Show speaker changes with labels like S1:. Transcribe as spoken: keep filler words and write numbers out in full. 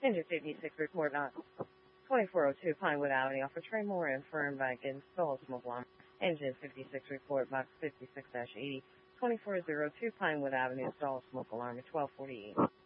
S1: Engine fifty-six report on twenty-four oh two Pinewood Avenue off of Tremor and Fernbank installed smoke alarm. Engine fifty-six report box fifty-six dash eighty twenty-four oh two Pinewood Avenue installed smoke alarm at twelve forty-eight.